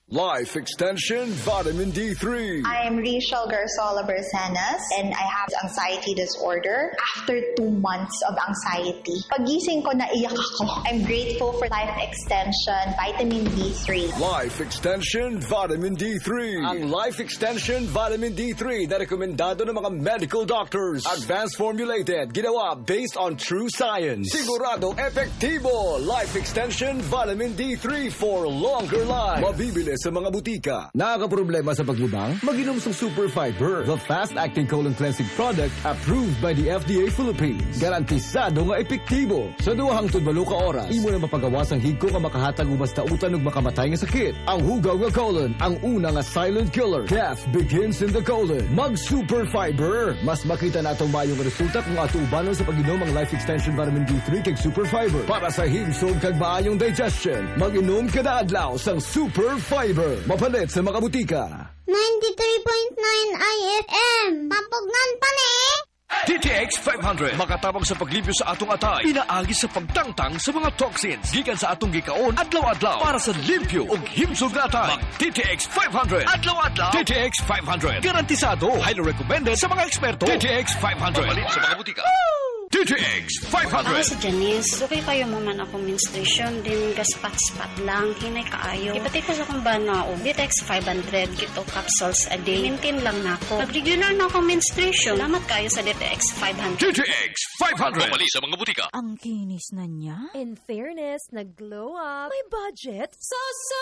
Life Extension Vitamin D3. I'm Rachel Garzola Bersanas and I have anxiety disorder. After 2 months of anxiety, pagising ko naiyak ako. I'm grateful for Life Extension Vitamin D3. Life Extension Vitamin D3. Ang Life Extension Vitamin D3 na rekomendado ng mga medical doctors. Advanced formulated, ginawa based on true science. Sigurado epektibo. Life Extension Vitamin D3 for longer life. Mabibili sa mga butika. Nakakaproblema sa paglibang? Mag-inom sa Super Fiber, the fast-acting colon cleansing product approved by the FDA Philippines. Garantisado nga epektibo. Sa 2 ka oras, imo na mapagawas ang higko nga makahatag ubas tautan ug makamatay nga sakit. Ang hugaw nga colon, ang una nga silent killer. Death begins in the colon. Mag-Super Fiber. Mas makita na itong mayong resulta kung atubanon sa pag-inom ang Life Extension Vitamin D3 kag Super Fiber. Para sa himsog kag maayong digestion, mag-inom kada adlaw sang Super Fiber. Mapalit sa mga butika. 93.9 IFM. Pampugnan pa ni! DTX 500 makatabang sa paglibyo sa atong atay. Pinaagi sa pagtangtang sa mga toxins gikan sa atong gikaon adlaw-adlaw para sa limpyo ug himsog na atay. DTX 500 adlaw-adlaw. DTX 500 garantisado, highly recommended sa mga eksperto. DTX 500 mapalit sa mga butika. DTX 500. Ako si Janice. Dugay kayo mo man akong menstruation din gaspat-spat lang. Hinay kaayo. Ipatay ko sa kong banao. DTX 500. Gito capsules a day. Maintain lang na ako. Pag-regular na akong menstruation. Salamat kayo sa DTX 500. DTX 500. Mamali sa mga butika. Ang kinis na niya. In fairness, nag-glow up. May budget. So